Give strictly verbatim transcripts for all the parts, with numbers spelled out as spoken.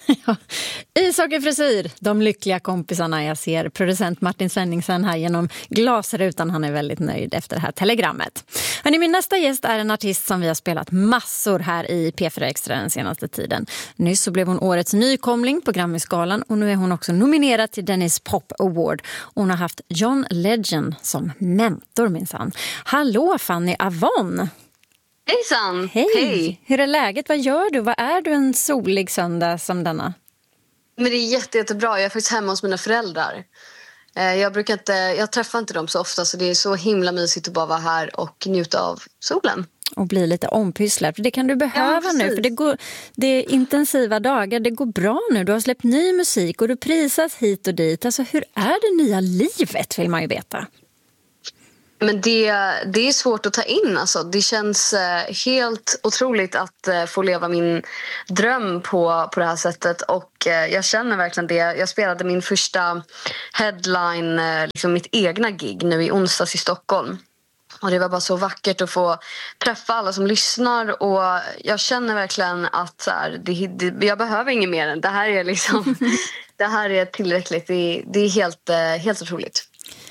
Ja. Ishockeyfrisyr, de lyckliga kompisarna. Jag ser producent Martin Svenningsen här genom glasrutan. Han är väldigt nöjd efter det här telegrammet. Hörrni, min nästa gäst är en artist som vi har spelat massor här i P fyra Extra den senaste tiden. Nyss så blev hon årets nykomling på Grammy-skalan och nu är hon också nominerad till Dennis Pop Award. Hon har haft John Legend som mentor minsann. Hallå Fanny Avon! Hejsan! Hej! Hej. Hur är läget? Vad gör du? Vad är du en solig söndag som denna? Men det är jätte, jättebra. Jag är faktiskt hemma hos mina föräldrar. Jag brukar inte, jag träffar inte dem så ofta så det är så himla mysigt att bara vara här och njuta av solen. Och bli lite ompysslad. För det kan du behöva ja, nu. För det, går, det är intensiva dagar. Det går bra nu. Du har släppt ny musik och du prisas hit och dit. Alltså hur är det nya livet vill man ju veta. Men det, det är svårt att ta in. Alltså. Det känns eh, helt otroligt att eh, få leva min dröm på, på det här sättet. Och eh, jag känner verkligen det. Jag spelade min första headline, eh, liksom mitt egna gig nu i onsdags i Stockholm. Och det var bara så vackert att få träffa alla som lyssnar. Och jag känner verkligen att så här, det, det, jag behöver inget mer än det här är liksom, det här är tillräckligt. Det, det är helt, eh, helt otroligt.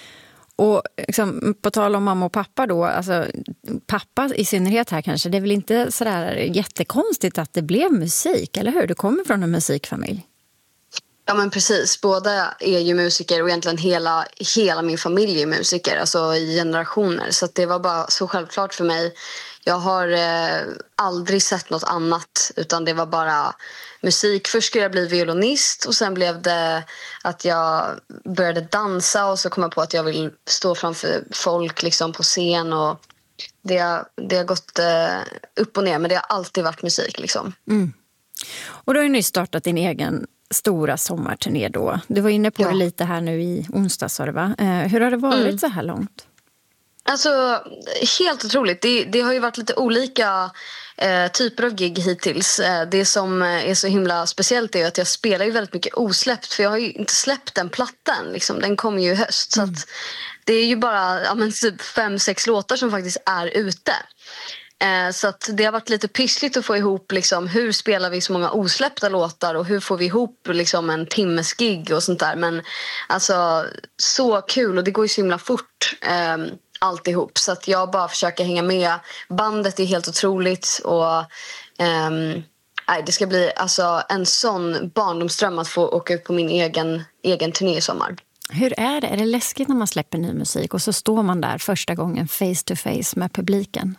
Och liksom, på tal om mamma och pappa då, alltså pappa i synnerhet här kanske, det är väl inte sådär jättekonstigt att det blev musik, eller hur? Du kommer från en musikfamilj. Ja men precis, båda är ju musiker och egentligen hela, hela min familj är musiker, alltså i generationer. Så att det var bara så självklart för mig. Jag har eh, aldrig sett något annat utan det var bara musik. Först skulle jag bli violinist och sen blev det att jag började dansa och så kom jag på att jag vill stå framför folk liksom på scen och det, det har gått eh, upp och ner men det har alltid varit musik liksom. Mm. Och du har ju nyss startat din egen stora sommarturné då. Du var inne på ja. det lite här nu i onsdag sa du va? Eh, hur har det varit mm. så här långt? Alltså, helt otroligt. Det, det har ju varit lite olika eh, typer av gig hittills. Eh, det som är så himla speciellt är att jag spelar ju väldigt mycket osläppt. För jag har ju inte släppt den plattan. Liksom. Den kommer ju i höst. Mm. Så att det är ju bara ja, men, typ fem, sex låtar som faktiskt är ute. Eh, så att det har varit lite pyssligt att få ihop liksom, hur spelar vi så många osläppta låtar och hur får vi ihop liksom, en timmes gig och sånt där. Men alltså, så kul och det går ju så himla fort. Eh, alltihop så att jag bara försöker hänga med. Bandet är helt otroligt och um, nej, det ska bli alltså en sån barndomsdröm att få åka ut på min egen, egen turné i sommar. Hur är det? Är det läskigt när man släpper ny musik och så står man där första gången face to face med publiken?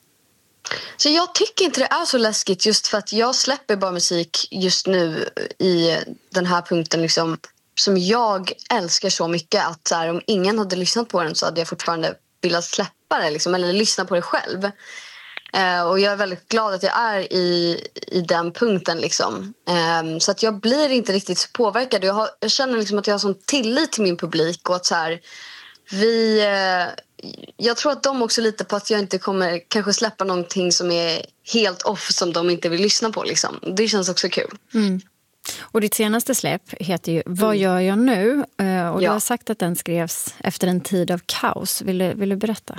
Så jag tycker inte det är så läskigt just för att jag släpper bara musik just nu i den här punkten liksom, som jag älskar så mycket att så här, om ingen hade lyssnat på den så hade jag fortfarande velat släppa det liksom, eller lyssna på det själv. Eh, och jag är väldigt glad att jag är i, i den punkten liksom. Eh, så att jag blir inte riktigt så påverkad. Jag, har, jag känner liksom att jag har sån tillit till min publik och att så här, vi... Eh, jag tror att de också litar på att jag inte kommer kanske släppa någonting som är helt off som de inte vill lyssna på liksom. Det känns också kul. Mm. Och ditt senaste släpp heter ju Vad gör jag nu? Och du ja. har sagt att den skrevs efter en tid av kaos. Vill du, vill du berätta?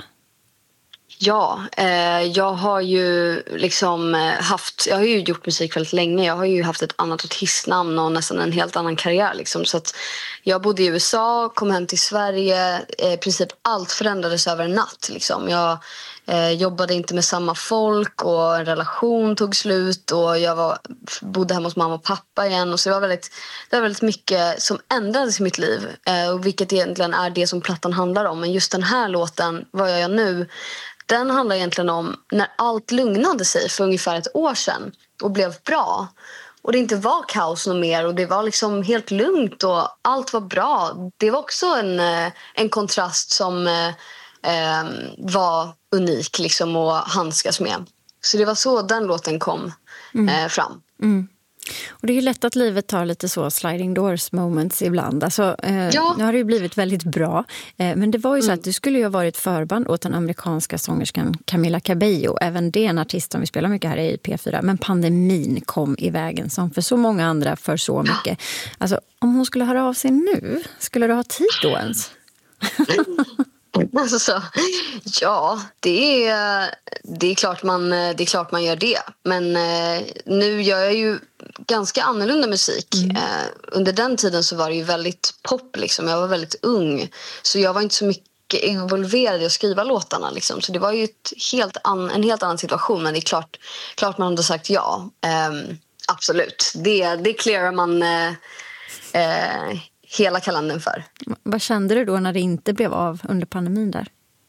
Ja, eh, jag har ju liksom haft, jag har ju gjort musik väldigt länge. Jag har ju haft ett annat artistnamn och nästan en helt annan karriär liksom. Så att jag bodde i U S A, kom hem till Sverige. Eh, I princip allt förändrades över en natt liksom. Jag eh, jobbade inte med samma folk och en relation tog slut. Och jag var, bodde hemma hos mamma och pappa igen. Och så det var väldigt, det var väldigt mycket som ändrades i mitt liv. Eh, och vilket egentligen är det som plattan handlar om. Men just den här låten, Vad gör jag nu? Den handlar egentligen om när allt lugnade sig för ungefär ett år sedan och blev bra. Och det inte var kaos något mer och det var liksom helt lugnt och allt var bra. Det var också en, en kontrast som eh, var unik liksom att handskas med. Så det var så den låten kom mm. eh, fram. Mm. Och det är ju lätt att livet tar lite så sliding doors moments ibland. Alltså, eh, ja. Nu har det ju blivit väldigt bra. Eh, men det var ju så mm. att du skulle ju ha varit förband åt den amerikanska sångerskan Camila Cabello. Även det är en artist som vi spelar mycket här i P fyra. Men pandemin kom i vägen som för så många andra för så mycket. Alltså, om hon skulle höra av sig nu, skulle du ha tid då ens? Alltså, ja, det är, det, är klart man, det är klart man gör det. Men eh, nu gör jag ju ganska annorlunda musik. Mm. Eh, under den tiden så var det ju väldigt pop. Liksom. Jag var väldigt ung. Så jag var inte så mycket involverad i att skriva låtarna. Liksom. Så det var ju ett helt an, en helt annan situation. Men det är klart, klart man hade sagt ja. Eh, absolut. Det, det clearar man eh, eh, hela kalendern för. Vad kände du då när det inte blev av under pandemin där?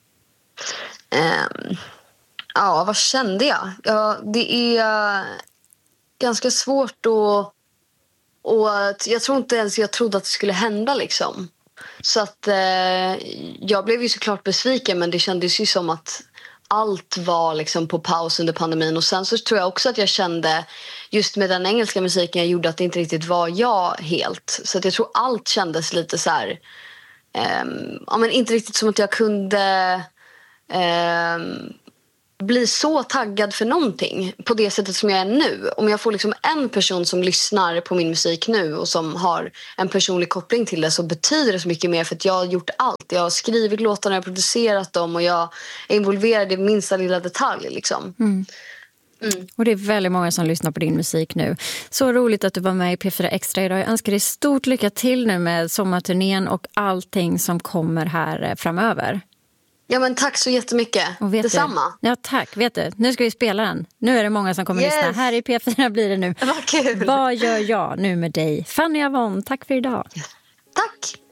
Um, ja, vad kände jag? Ja, det är uh, ganska svårt att... Och jag tror inte ens jag trodde att det skulle hända liksom. Så att uh, jag blev ju såklart besviken, men det kändes ju som att allt var liksom på paus under pandemin. Och sen så tror jag också att jag kände just med den engelska musiken jag gjorde att det inte riktigt var jag helt. Så att jag tror allt kändes lite så här... Um, ja, men inte riktigt som att jag kunde um, bli så taggad för någonting på det sättet som jag är nu. Om jag får liksom en person som lyssnar på min musik nu och som har en personlig koppling till det, så betyder det så mycket mer, för att jag har gjort allt. Jag har skrivit låtarna, jag har producerat dem och jag är involverad i minsta lilla detalj liksom. Mm. Mm. Och det är väldigt många som lyssnar på din musik nu. Så roligt att du var med i P fyra Extra idag. Jag önskar dig stort lycka till nu med sommarturnén och allting som kommer här framöver. Ja, men tack så jättemycket. Detsamma. Du? Ja, tack. Vet du, nu ska vi spela den. Nu är det många som kommer yes. lyssna. Här i P fyra blir det nu. Vad kul. Vad gör jag nu med dig? Fanny Avon, tack för idag. Tack.